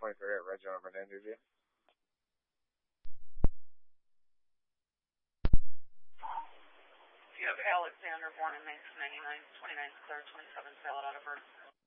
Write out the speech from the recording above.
23 at Red John Fernandez. Yeah. You have Alexander, born in 1999, 29th, 3rd, 27th, valid out of birth.